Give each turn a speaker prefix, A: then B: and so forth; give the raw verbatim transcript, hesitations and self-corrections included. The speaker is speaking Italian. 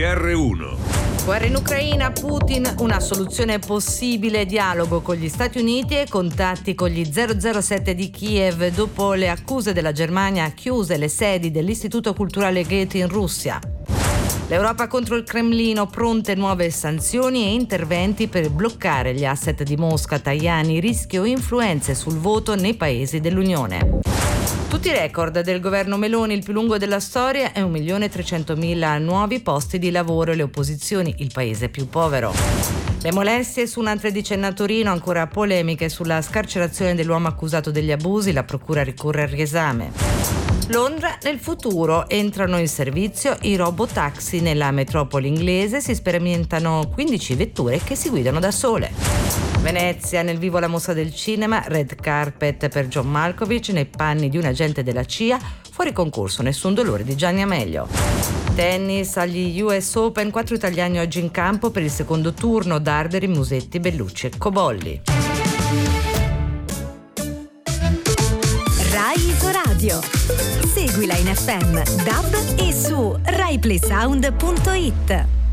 A: R uno.
B: Guerra in Ucraina, Putin, una soluzione possibile, dialogo con gli Stati Uniti e contatti con gli zero zero sette di Kiev dopo le accuse della Germania a chiuse le sedi dell'Istituto Culturale Goethe in Russia. L'Europa contro il Cremlino, pronte nuove sanzioni e interventi per bloccare gli asset di Mosca, Tajani, rischio influenze sul voto nei paesi dell'Unione. Tutti i record del governo Meloni, il più lungo della storia, è un milione trecentomila nuovi posti di lavoro e le opposizioni, il paese più povero. Le molestie su una tredicenne a Torino, ancora polemiche sulla scarcerazione dell'uomo accusato degli abusi, la procura ricorre al riesame. Londra, nel futuro entrano in servizio i robotaxi nella metropoli inglese, si sperimentano quindici vetture che si guidano da sole. Venezia, nel vivo la mostra del cinema, red carpet per John Malkovich nei panni di un agente della C I A, fuori concorso Nessun dolore di Gianni Amelio. Tennis agli U S Open, quattro italiani oggi in campo per il secondo turno, Darderi, Musetti, Bellucci e Cobolli.
C: Rai Isoradio. Seguila in F M, D A B e su rai play sound punto it.